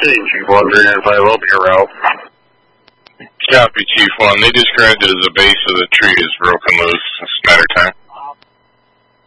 Proceeding, Chief 1, 395, I'll be your route. Copy, Chief 1. They described it as the base of the tree is broken